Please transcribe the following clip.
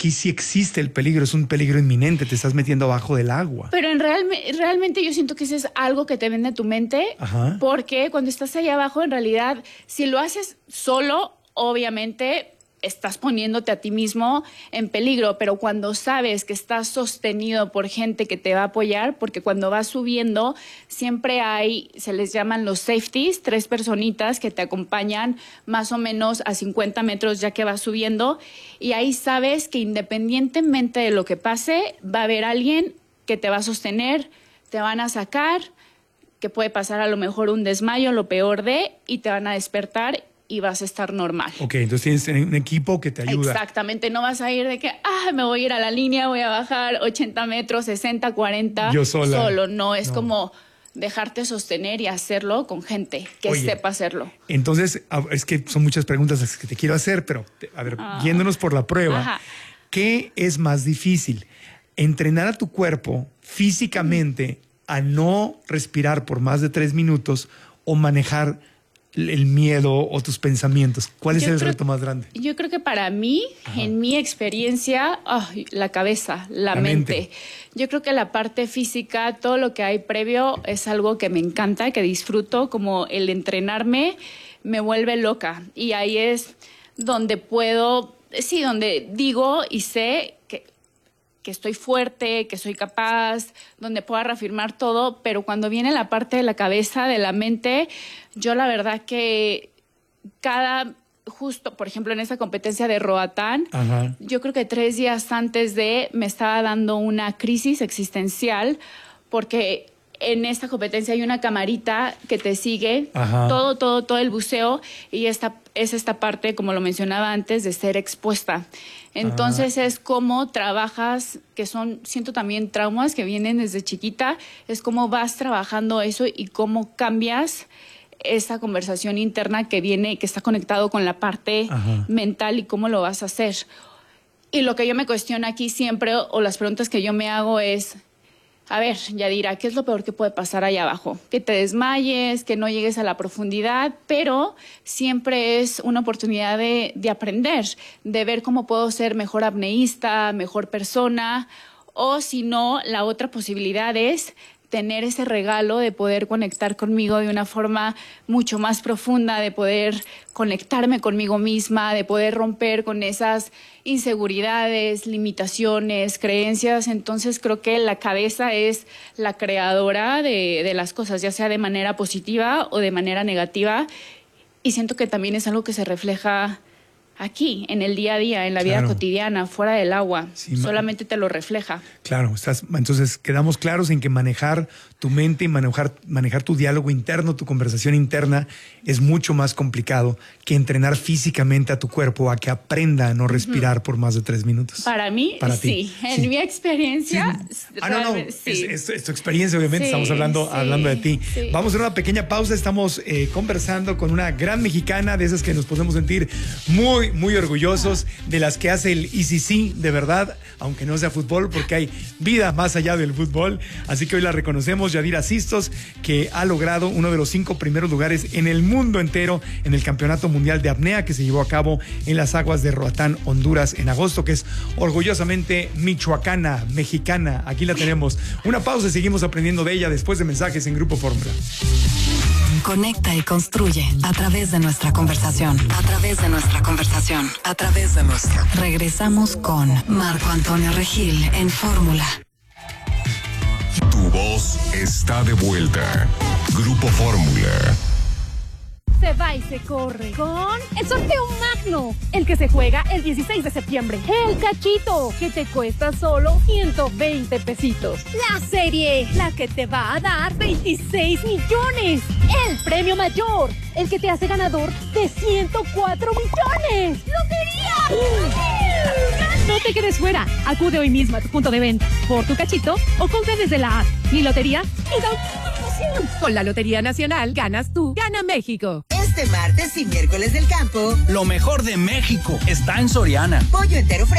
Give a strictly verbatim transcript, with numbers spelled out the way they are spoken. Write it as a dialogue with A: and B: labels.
A: aquí sí existe el peligro, es un peligro inminente, te estás metiendo abajo del agua.
B: Pero en real, realmente yo siento que eso es algo que te vende tu mente. Ajá. Porque cuando estás ahí abajo, en realidad, si lo haces solo, obviamente estás poniéndote a ti mismo en peligro, pero cuando sabes que estás sostenido por gente que te va a apoyar, porque cuando vas subiendo siempre hay, se les llaman los safeties, tres personitas que te acompañan más o menos a cincuenta metros ya que vas subiendo, y ahí sabes que independientemente de lo que pase, va a haber alguien que te va a sostener, te van a sacar, que puede pasar a lo mejor un desmayo, lo peor de, y te van a despertar y vas a estar normal.
A: Ok, entonces tienes un equipo que te ayuda.
B: Exactamente, no vas a ir de que, ah, me voy a ir a la línea, voy a bajar ochenta metros, sesenta, cuarenta.
A: Yo sola.
B: Solo, no, es no. como dejarte sostener y hacerlo con gente que Oye, sepa hacerlo.
A: Entonces, es que son muchas preguntas las que te quiero hacer, pero, a ver, ah. yéndonos por la prueba, Ajá. ¿qué es más difícil? ¿Entrenar a tu cuerpo físicamente mm. a no respirar por más de tres minutos o manejar el miedo o tus pensamientos? ¿Cuál es yo el creo, reto más grande?
B: Yo creo que para mí, Ajá. en mi experiencia, oh, la cabeza, la, la mente. mente. Yo creo que la parte física, todo lo que hay previo es algo que me encanta, que disfruto, como el entrenarme me vuelve loca. Y ahí es donde puedo, sí, donde digo y sé que que estoy fuerte, que soy capaz, donde pueda reafirmar todo, pero cuando viene la parte de la cabeza, de la mente, yo la verdad que cada, justo, por ejemplo, en esa competencia de Roatán, Ajá. yo creo que tres días antes de me estaba dando una crisis existencial, porque en esta competencia hay una camarita que te sigue, Ajá. todo, todo, todo el buceo, y esta es esta parte, como lo mencionaba antes, de ser expuesta. Entonces ah. es cómo trabajas, que son, siento también traumas que vienen desde chiquita, es cómo vas trabajando eso y cómo cambias esa conversación interna que viene, que está conectado con la parte Ajá. mental y cómo lo vas a hacer. Y lo que yo me cuestiono aquí siempre, o las preguntas que yo me hago es, a ver, Yadira, ¿qué es lo peor que puede pasar allá abajo? Que te desmayes, que no llegues a la profundidad, pero siempre es una oportunidad de, de aprender, de ver cómo puedo ser mejor apneísta, mejor persona, o si no, la otra posibilidad es tener ese regalo de poder conectar conmigo de una forma mucho más profunda, de poder conectarme conmigo misma, de poder romper con esas inseguridades, limitaciones, creencias. Entonces creo que la cabeza es la creadora de, de las cosas, ya sea de manera positiva o de manera negativa, y siento que también es algo que se refleja aquí, en el día a día, en la vida claro. cotidiana, fuera del agua. Sí, solamente te lo refleja.
A: Claro, estás, entonces quedamos claros en que manejar tu mente y manejar, manejar tu diálogo interno, tu conversación interna, es mucho más complicado que entrenar físicamente a tu cuerpo a que aprenda a no respirar uh-huh. por más de tres minutos.
B: Para mí, Para sí. Ti. En sí. mi experiencia...
A: Sí. Ah, no, no. Sí. Es, es, es tu experiencia, obviamente. Sí, estamos hablando, sí, hablando de ti. Sí. Vamos a hacer una pequeña pausa. Estamos eh, conversando con una gran mexicana, de esas que nos podemos sentir muy, muy orgullosos, ah. de las que hace el I C C, de verdad, aunque no sea fútbol, porque hay vida más allá del fútbol. Así que hoy la reconocemos, Yadira Sistos, que ha logrado uno de los cinco primeros lugares en el mundo entero en el Campeonato Mundial de Apnea que se llevó a cabo en las aguas de Roatán, Honduras, en agosto, que es orgullosamente michoacana, mexicana. Aquí la tenemos. Una pausa y seguimos aprendiendo de ella después de mensajes en Grupo Fórmula.
C: Conecta y construye a través de nuestra conversación. A través de nuestra conversación. A través de nuestra. Regresamos con Marco Antonio Regil en Fórmula.
D: Tu voz está de vuelta. Grupo Fórmula.
E: Se va y se corre con el sorteo magno, el que se juega el dieciséis de septiembre. El cachito, que te cuesta solo ciento veinte pesitos. La serie, la que te va a dar veintiséis millones. El premio mayor, el que te hace ganador de ciento cuatro millones. ¡Lotería! ¡Uh! No te quedes fuera. Acude hoy mismo a tu punto de venta por tu cachito o compra desde la app. Mi lotería y da. Con la Lotería Nacional ganas tú, gana México.
F: Este martes y miércoles del campo,
G: lo mejor de México está en Soriana.
F: Pollo entero fresco